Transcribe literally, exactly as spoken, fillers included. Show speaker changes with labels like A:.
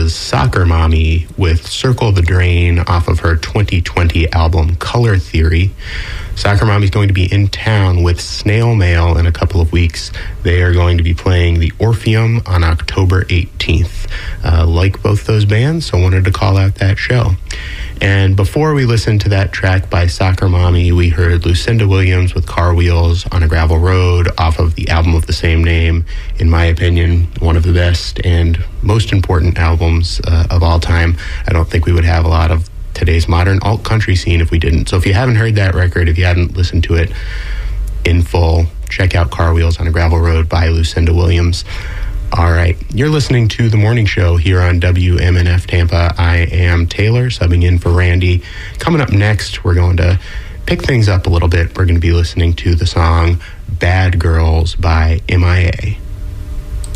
A: was Soccer Mommy with Circle the Drain off of her twenty twenty album Color Theory. Soccer Mommy's going to be in town with Snail Mail in a couple of weeks. They are going to be playing the Orpheum on October eighteenth. Uh, like both those bands, so wanted to call out that show. And before we listened to that track by Soccer Mommy, we heard Lucinda Williams with Car Wheels on a Gravel Road off of the album of the same name. In my opinion, one of the best and most important albums uh, of all time. I don't think we would have a lot of today's modern alt country scene if we didn't. So if you haven't heard that record, if you haven't listened to it in full, check out Car Wheels on a Gravel Road by Lucinda Williams. All right, you're listening to The Morning Show here on W M N F Tampa. I am Taylor, subbing in for Randy. Coming up next, we're going to pick things up a little bit. We're going to be listening to the song Bad Girls by M I A.